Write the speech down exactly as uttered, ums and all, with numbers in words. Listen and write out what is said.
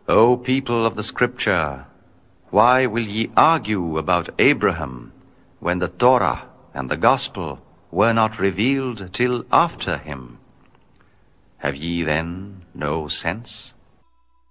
O people of the Scripture, why will ye argue about Abraham, when the Torah and the Gospel were not revealed till after him? Have ye then no sense?